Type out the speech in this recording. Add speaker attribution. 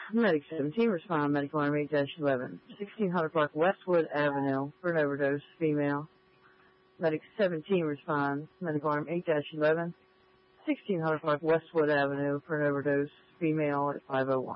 Speaker 1: Medic 17 respond, medical alarm 8-11. 1600 block Westwood Avenue for an overdose, female. Medic 17 responds, medical alarm 8-11. 1600 block Westwood Avenue for an overdose, female at 501.